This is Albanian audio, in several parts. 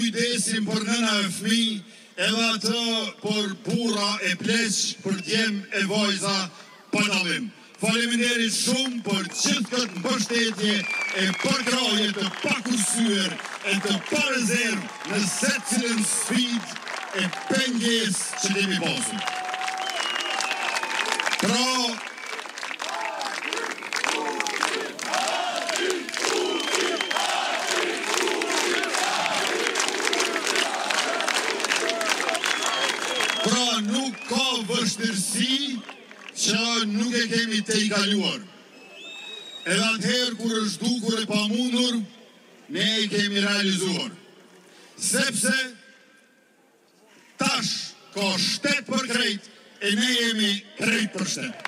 kujdesim për nëna e fëmijë, edhe atë për burra e pleq, për djem e vajza pa dallim. Faleminderit shumë për gjithë këtë mbështetje e përkraje të pakursyer e të parezervë në secilën sfidë e pengjes që kemi pasur. Pra nuk ka vështirësi që nuk e kemi të i kaluar. Edhe atëherë kur është dukur e pamundur, ne i kemi realizuar. Sepse tash ka shtet për krejt, e ne jemi krejt për shtet.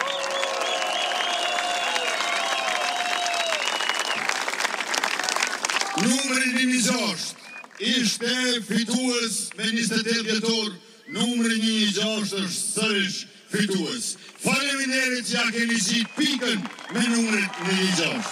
Numri 106 ishte fitues me 28 vjetor, numri 106 është sërish fitues. Faleminderit që ja keni qit pikën me numrit 106.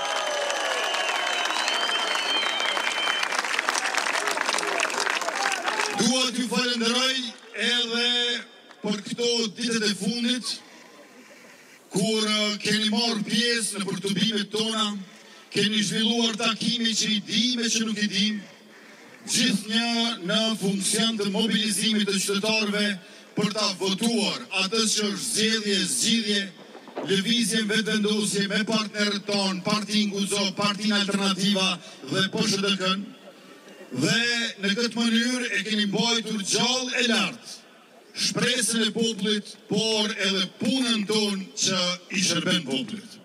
Dua t'ju falenderoj edhe për këto ditët e fundit, kur keni marrë pjesë në përtubimet tona, keni zhvilluar takime që i dim e që nuk i dim, gjithnjë në funksion të mobilizimit të qytetarëve për ta votuar atës që është zgjidhje, lëvizjen vetëvendosje me partnerët tonë, Partin Guzo, Partin Alternativa dhe PSHDK-n, dhe në këtë mënyrë e keni mbajtur gjallë e lartë shpresën e popullit, por edhe punën tonë që i shërben popullit.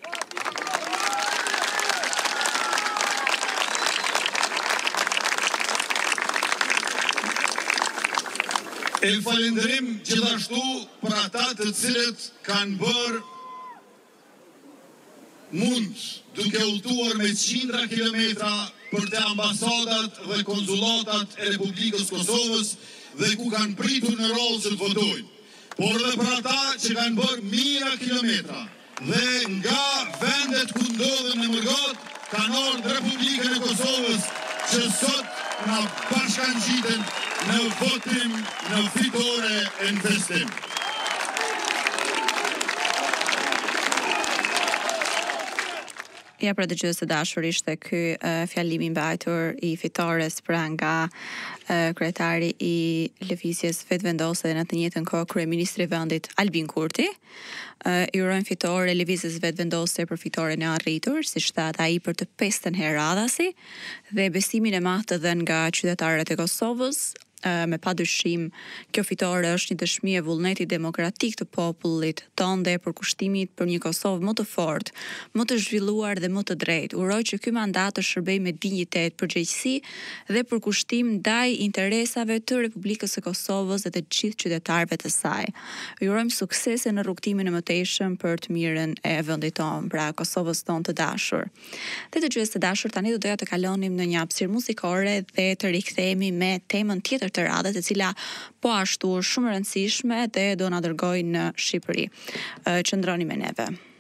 E falenderim gjithashtu për ata të cilët kanë bërë mund duke udhëtuar me qindra kilometra për te ambasadat dhe konzulatat e Republikës Kosovës dhe ku kanë pritur në rol që të votojnë. Por dhe për ata që kanë bërë mijëra kilometra dhe nga vendet ku ndodhen në Mërgot kanë ardhur Republikën e Kosovës që sot na bashkangjiten në votim, në fitore e në festim. Ja, pra dëgjues të dashur, ishte ky fjalimi mbajtur i fitores pra nga kryetari i lëvizjes vetëvendose dhe në të njëjtën kohë kryeministri i vendit Albin Kurti. I urojmë fitore lëvizjes vetëvendose për fitoren e arritur, siç thatë ai për të 5-ën herë radhasi, dhe besimin e madh të dhënë nga qytetarët e Kosovës. Me padyshim, kjo fitore është një dëshmi e vullnetit demokratik të popullit tonë dhe përkushtimit për një Kosovë më të fortë, më të zhvilluar dhe më të drejtë. Uroj që ky mandat të shërbejë me dinjitet, përgjegjësi dhe përkushtim ndaj interesave të Republikës së Kosovës dhe të gjithë qytetarëve të saj. Ju urojmë suksese në rrugtimin e mëtejshëm për të mirën e vendit tonë, pra Kosovës tonë të dashur. Dhe dëgjues të dashur, tani do doja të kalonim në një hapësirë muzikore dhe të rikthehemi me temën tjetër të radhës, e cila po ashtu shumë e rëndësishme dhe do na dërgojë në Shqipëri. Qëndroni me neve.